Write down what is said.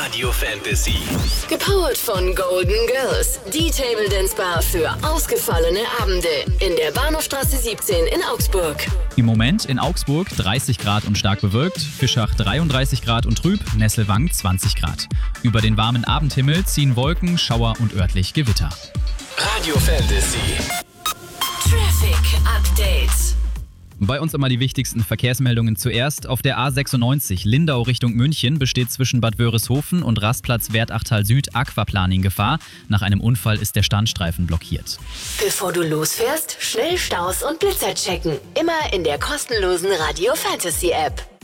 Radio Fantasy. Gepowert von Golden Girls. Die Table Dance Bar für ausgefallene Abende. In der Bahnhofstraße 17 in Augsburg. Im Moment in Augsburg 30 Grad und stark bewölkt, Fischach 33 Grad und trüb, Nesselwang 20 Grad. Über den warmen Abendhimmel ziehen Wolken, Schauer und örtlich Gewitter. Radio Fantasy. Traffic Update. Bei uns immer die wichtigsten Verkehrsmeldungen zuerst. Auf der A96 Lindau Richtung München besteht zwischen Bad Wörishofen und Rastplatz Wertachtal Süd Aquaplaning-Gefahr. Nach einem Unfall ist der Standstreifen blockiert. Bevor du losfährst, schnell Staus und Blitzer checken. Immer in der kostenlosen Radio Fantasy App.